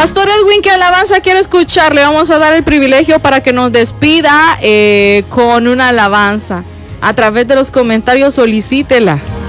Pastor Edwin, ¿qué alabanza quiere escuchar? Le vamos a dar el privilegio para que nos despida con una alabanza. A través de los comentarios solicítela.